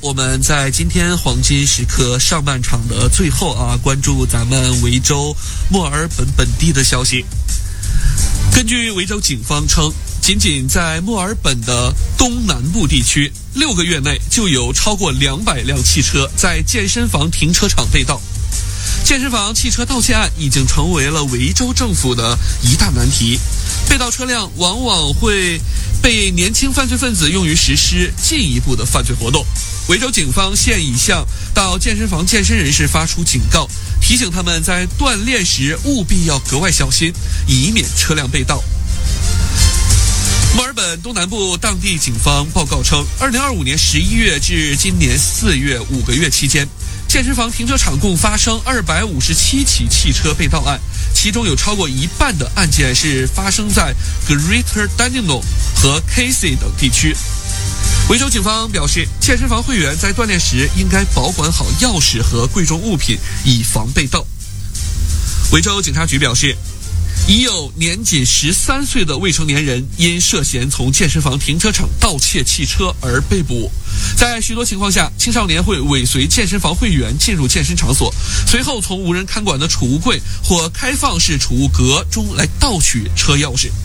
我们在今天黄金时刻上半场的最后关注咱们维州墨尔本本地的消息。根据维州警方称，仅仅在墨尔本的东南部地区，6个月内就有超过200辆汽车在健身房停车场被盗。健身房汽车盗窃案已经成为了维州政府的一大难题。被盗车辆往往会被年轻犯罪分子用于实施进一步的犯罪活动。维州警方现已向到健身房健身人士发出警告，提醒他们在锻炼时务必要格外小心，以免车辆被盗。墨尔本东南部当地警方报告称，2025年11月至今年4月5个月期间，健身房停车场共发生257起汽车被盗案，其中有超过一半的案件是发生在 Greater Dandenong 和 Casey 等地区。维州警方表示，健身房会员在锻炼时应该保管好钥匙和贵重物品，以防被盗。维州警察局表示，已有年仅13岁的未成年人因涉嫌从健身房停车场盗窃汽车而被捕。在许多情况下，青少年会尾随健身房会员进入健身场所，随后从无人看管的储物柜或开放式储物格中来盗取车钥匙。